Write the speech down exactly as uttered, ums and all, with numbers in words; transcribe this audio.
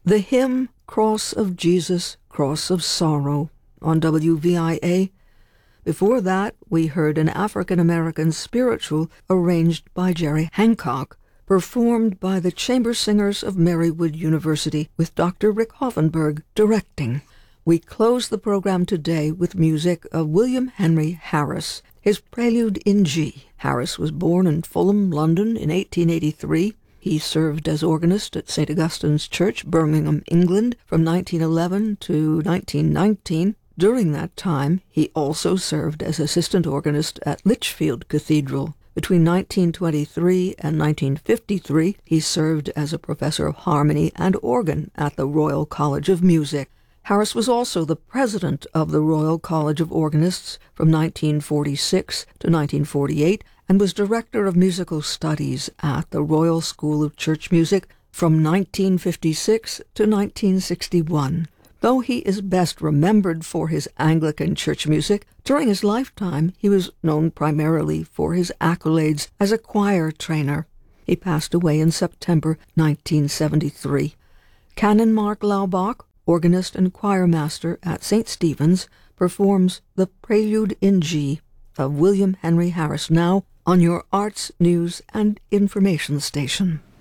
The hymn Cross of Jesus, Cross of Sorrow on W V I A. Before that, we heard an African-American spiritual arranged by Jerry Hancock, performed by the chamber singers of Marywood University with Doctor Rick Hoffenberg directing. We close the program today with music of William Henry Harris, his Prelude in G. Harris was born in Fulham, London in eighteen eighty-three. He served as organist at Saint Augustine's Church, Birmingham, England, from nineteen eleven to nineteen nineteen. During that time, he also served as assistant organist at Lichfield Cathedral. Between nineteen twenty-three and nineteen fifty-three, he served as a professor of harmony and organ at the Royal College of Music. Harris was also the president of the Royal College of Organists from nineteen forty-six to nineteen forty-eight and was director of musical studies at the Royal School of Church Music from nineteen fifty-six to nineteen sixty-one. Though he is best remembered for his Anglican church music, during his lifetime he was known primarily for his accolades as a choir trainer. He passed away in September nineteen seventy-three. Canon Mark Laubach, organist and choir master at Saint Stephen's, performs the Prelude in G of William Henry Harris now on your Arts, News, and Information Station.